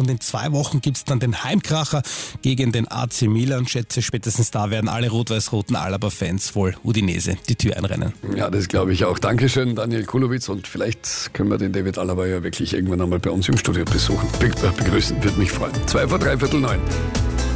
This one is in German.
und in 2 Wochen gibt es dann den Heimkracher gegen den AC Milan. Schätze, spätestens da werden alle rot-weiß-roten Alaba-Fans wohl Udinese die Tür einrennen. Ja, das glaube ich auch. Dankeschön, Daniel Kulowitz, und vielleicht können wir den David Alaba ja wirklich irgendwann einmal bei uns im Studio begrüßen. Würde mich freuen. 9:02.